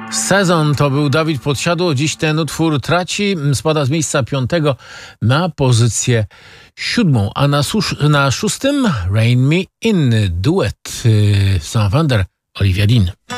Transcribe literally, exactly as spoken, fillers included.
Sezon to był Dawid Podsiadło. Dziś ten utwór traci, spada z miejsca piątego na pozycję siódmą, a na, susz, na szóstym Rain Me In, duet yy, Sam Vander, Olivia Dean.